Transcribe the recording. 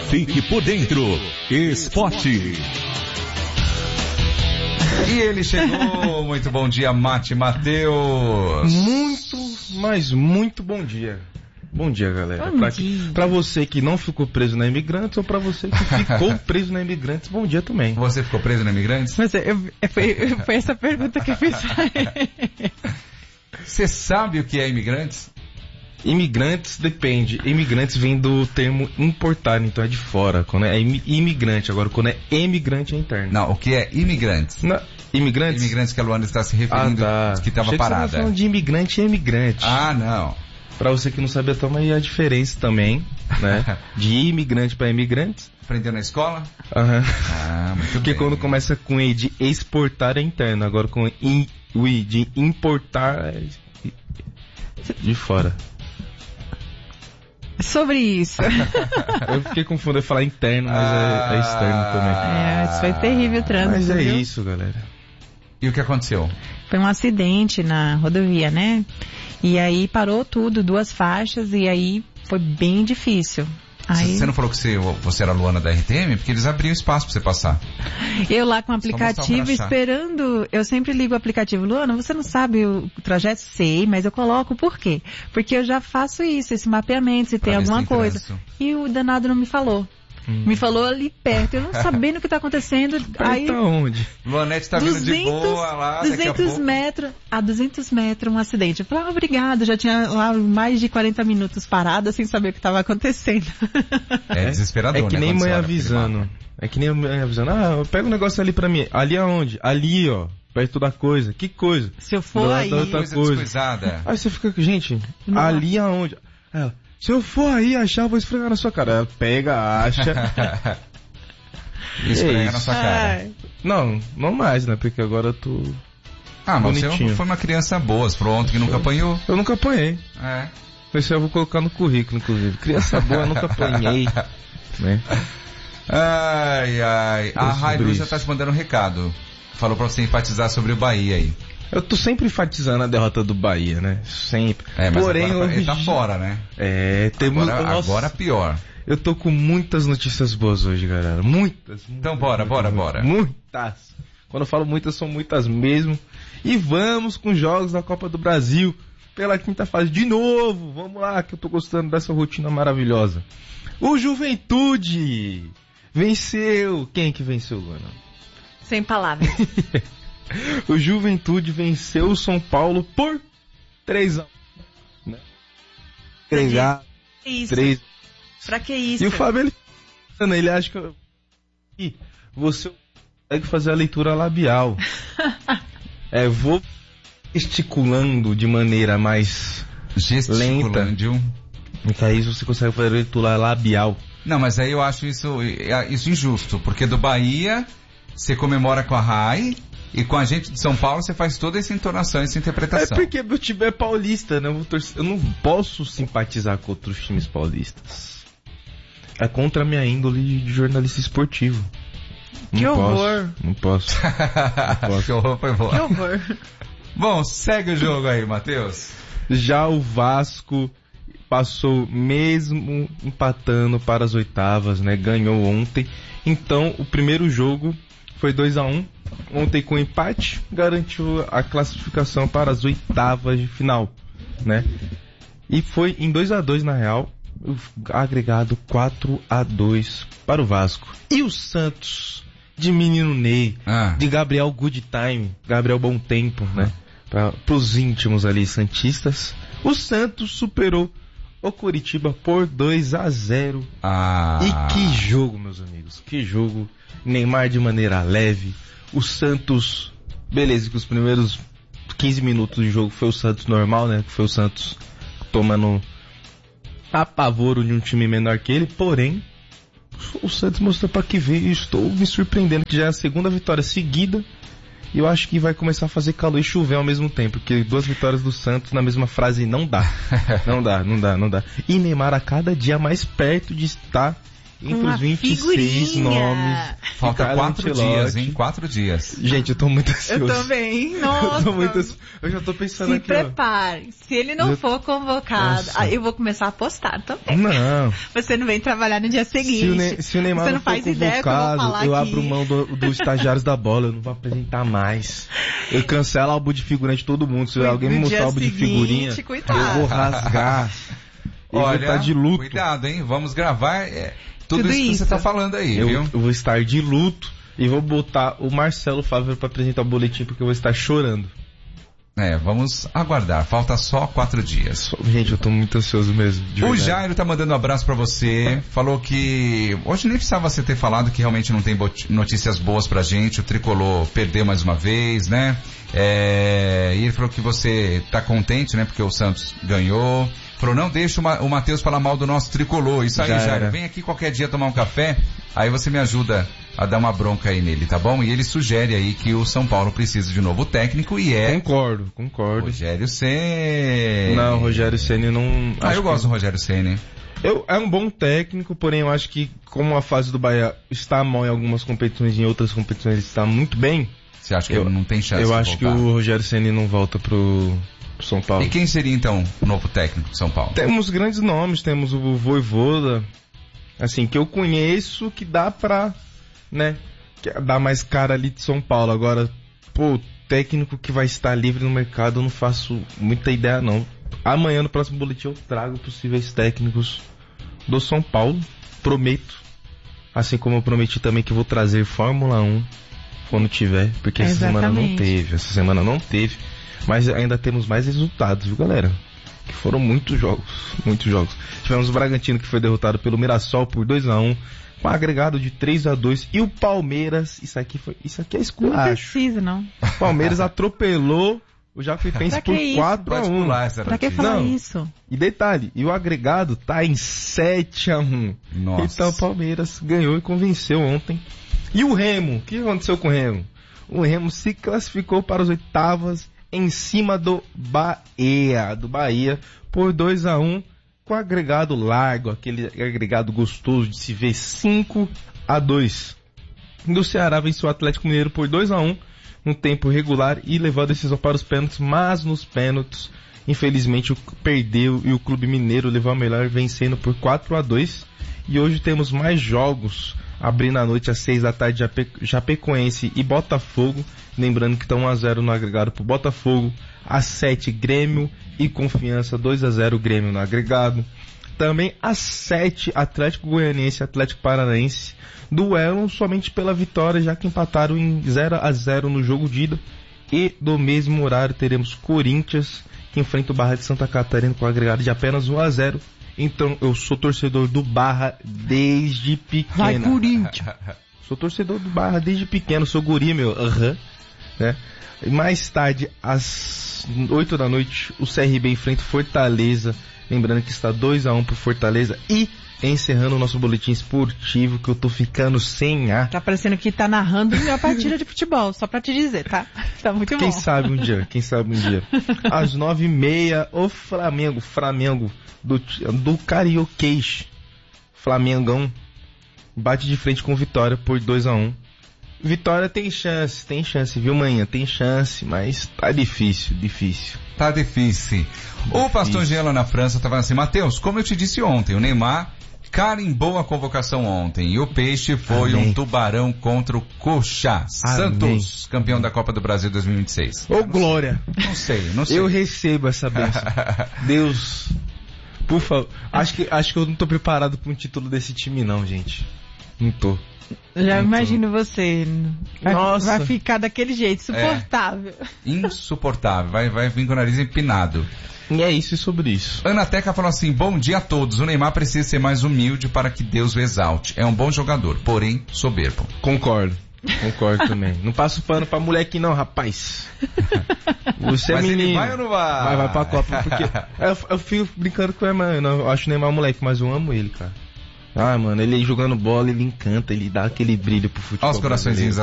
Fique por dentro. Esporte. E ele chegou. Muito bom dia, Mate Matheus. Muito bom dia. Bom dia, galera. Pra você que não ficou preso na Imigrantes ou pra você que ficou preso na Imigrantes, bom dia também. Você ficou preso na Imigrantes? Mas foi essa pergunta que eu fiz. Você sabe o que é Imigrantes? Imigrantes depende. Imigrantes vem do termo importar, então é de fora. Quando é imigrante, agora quando é emigrante é interno. Não, o que é imigrantes? Imigrantes? Imigrantes que a Luana está se referindo, que estava parada. Você falando de imigrante e emigrante. Ah, não. Pra você que não sabia, toma aí a diferença também, né? De imigrante pra imigrantes. Aprendeu na escola? Aham. Ah, muito Porque bem. quando começa com E de exportar é interno, agora com o I de importar é de fora. Sobre isso. Eu fiquei confundindo falar interno, mas é externo também. Isso foi terrível o trânsito. Mas é viu? isso, galera. E o que aconteceu? Foi um acidente na rodovia, né? E aí parou tudo, 2 faixas, e aí foi bem difícil. Aí... Você não falou que você era a Luana da RTM? Porque eles abriam espaço pra você passar. Eu lá com o aplicativo esperando, eu sempre ligo o aplicativo. Luana, você não sabe o trajeto? Sei, mas eu coloco por quê? Porque eu já faço isso, esse mapeamento, se tem alguma coisa. E o danado não me falou. Me falou ali perto, eu não sabendo o que tá acontecendo. Aí, tá onde? Luanete tá vindo de boa lá, 200 metros, a 200 metros um acidente. Eu falei, obrigado, já tinha lá mais de 40 minutos parada sem saber o que tava acontecendo. É desesperador, né? É que nem mãe avisando. Pega um negócio ali pra mim. Ali aonde? Ali, ó. Perto da coisa. Que coisa? Se eu for aí. Coisa descoisada. Aí você fica, gente, ali aonde? Ela, se eu for aí achar, eu vou esfregar na sua cara. Ela pega, acha. Esfrega na sua cara. Não mais, né? Porque agora eu tô... Mas bonitinho. você foi uma criança boa, pronto, que nunca apanhou. Eu nunca apanhei. Esse eu vou colocar no currículo, inclusive. Criança boa, nunca apanhei. Né? A Railu já tá te mandando um recado. Falou pra você enfatizar sobre o Bahia aí. Eu tô sempre enfatizando a derrota do Bahia, né? Sempre. Mas porém, agora ele tá fora, né? Temos... Agora pior. Eu tô com muitas notícias boas hoje, galera. Muitas. Então bora. Muitas. Quando eu falo muitas, são muitas mesmo. E vamos com jogos da Copa do Brasil pela 5ª fase de novo. Vamos lá, que eu tô gostando dessa rotina maravilhosa. O Juventude venceu. Quem que venceu, Luana? Sem palavras. O Juventude venceu o São Paulo por 3-1. Né? 3-1. Isso. 3. Pra que isso? E o Fábio, ele acha que você consegue fazer a leitura labial. Vou gesticulando de maneira mais lenta. Então aí você consegue fazer a leitura labial. Não, mas aí eu acho isso injusto, porque do Bahia você comemora com a Rai e com a gente de São Paulo você faz toda essa entonação, essa interpretação. É porque meu time é paulista, né? Eu não posso simpatizar com outros times paulistas. É contra a minha índole de jornalista esportivo. Que horror. Não posso. Que horror foi bom. Que horror. Bom, segue o jogo aí, Matheus. Já o Vasco passou mesmo empatando para as oitavas, né? Ganhou ontem. Então, o primeiro jogo foi 2-1. Ontem com empate, garantiu a classificação para as oitavas de final, né? E foi em 2-2 na real, agregado 4-2 para o Vasco. E o Santos, de Menino Ney, de Gabriel Good Time, Gabriel Bom Tempo, né? Para os íntimos ali santistas, o Santos superou o Coritiba por 2-0. E que jogo, meus amigos, que jogo. Neymar de maneira leve. O Santos, beleza, que os primeiros 15 minutos de jogo foi o Santos normal, né? Foi o Santos tomando apavoro de um time menor que ele, porém o Santos mostrou para que veio e estou me surpreendendo, que já é a 2ª vitória seguida e eu acho que vai começar a fazer calor e chover ao mesmo tempo, porque 2 vitórias do Santos na mesma frase não dá. Não dá. E Neymar a cada dia mais perto de estar entre os 26 nomes Falta 4 dias, hein? 4 dias. Gente, eu tô muito ansioso. Eu também, nossa. Eu já tô pensando aqui, Se prepare. Se ele não for convocado, aí eu vou começar a postar também. Não. Você não vem trabalhar no dia seguinte. Se o Neymar você não faz for ideia convocado, eu aqui. abro mão dos estagiários da bola, eu não vou apresentar mais. Eu cancelo o álbum de figurinha de todo mundo. Se alguém me mostrar o álbum de figurinha, eu vou rasgar. Olha, tá de luto. Cuidado, hein? Vamos gravar tudo isso que você tá falando aí, viu? Eu vou estar de luto e vou botar o Marcelo Fávero pra apresentar o boletim porque eu vou estar chorando. Vamos aguardar. Falta só 4 dias. Gente, eu tô muito ansioso mesmo. O Jairo tá mandando um abraço pra você. Falou que hoje nem precisava você ter falado que realmente não tem notícias boas pra gente. O Tricolor perdeu mais uma vez, né? E ele falou que você tá contente, né? Porque o Santos ganhou. Falou, não deixa o Matheus falar mal do nosso Tricolor. Isso aí, Jairo. Vem aqui qualquer dia tomar um café. Aí você me ajuda a dar uma bronca aí nele, tá bom? E ele sugere aí que o São Paulo precisa de novo técnico e Concordo. Rogério Ceni. Não, Rogério Ceni não... eu gosto do Rogério Ceni. É um bom técnico, porém eu acho que como a fase do Bahia está mal em algumas competições e em outras competições ele está muito bem... Você acha que ele não tem chance de voltar? Eu acho que o Rogério Ceni não volta pro São Paulo. E quem seria então o novo técnico de São Paulo? Temos grandes nomes, temos o Vojvoda, assim, que eu conheço, que dá pra, né, dar mais cara ali de São Paulo. Agora, técnico que vai estar livre no mercado, eu não faço muita ideia não. Amanhã no próximo boletim eu trago possíveis técnicos do São Paulo, prometo. Assim como eu prometi também que vou trazer Fórmula 1 quando tiver, porque essa semana não teve. Mas ainda temos mais resultados, viu, galera? Que foram muitos jogos. Tivemos o Bragantino que foi derrotado pelo Mirassol por 2-1, com agregado de 3-2. E o Palmeiras, isso aqui é esculacho. Não precisa, não. O Palmeiras atropelou o Jacuipense por 4-1. Pra que falar isso? E detalhe, o agregado tá em 7-1. Nossa. Então o Palmeiras ganhou e convenceu ontem. E o Remo? O que aconteceu com o Remo? O Remo se classificou para as oitavas em cima do Bahia por 2-1, com agregado largo, aquele agregado gostoso de se ver, 5-2. Do Ceará venceu o Atlético Mineiro por 2-1 no tempo regular e levou a decisão para os pênaltis, mas nos pênaltis infelizmente perdeu e o Clube Mineiro levou a melhor, vencendo por 4-2. E hoje temos mais jogos, abrindo a noite às 6 da tarde, Chapecoense e Botafogo. Lembrando que estão 1-0 no agregado pro Botafogo. Às 7, Grêmio e Confiança, 2-0 Grêmio no agregado. Também às 7, Atlético Goianiense e Atlético Paranaense duelam somente pela vitória, já que empataram em 0-0 no jogo de ida. E do mesmo horário teremos Corinthians, que enfrenta o Barra de Santa Catarina com agregado de apenas 1-0. Então eu sou torcedor do Barra desde pequeno. Vai, Corinthians! Sou torcedor do Barra desde pequeno, sou guri, meu. Né? Mais tarde, às 8 da noite, o CRB enfrenta Fortaleza. Lembrando que está 2-1 pro Fortaleza. E encerrando o nosso boletim esportivo, que eu tô ficando sem ar. Tá parecendo que tá narrando a melhor partida de futebol, só pra te dizer, tá? Tá muito bom. Quem sabe um dia. Às 9h30, o Flamengo do Carioquês. Flamengão bate de frente com Vitória por 2-1. Vitória tem chance, viu, manhã? Tem chance, mas tá difícil. Tá difícil. O Pastor Gelo na França tava assim, Matheus, como eu te disse ontem, o Neymar carimbou a convocação ontem e o Peixe foi um tubarão contra o Coxa. Santos, campeão da Copa do Brasil 2026. Ô, glória! Não sei. Eu recebo essa bênção. Deus, por favor. Acho que eu não tô preparado para um título desse time não, gente. Não tô. Já imagino você. Nossa. Vai ficar daquele jeito, insuportável. Insuportável. Vai vir com o nariz empinado. E é isso e sobre isso. Ana Teca falou assim, bom dia a todos. O Neymar precisa ser mais humilde para que Deus o exalte. É um bom jogador, porém soberbo. Concordo também. Não passo pano pra moleque não, rapaz. Você mas é menino. Ele vai ou não vai? Vai pra Copa, porque eu fico brincando com ele, mano. Eu acho o Neymar moleque, mas eu amo ele, cara. Mano, ele jogando bola, ele encanta, ele dá aquele brilho pro futebol. Olha os coraçõezinhos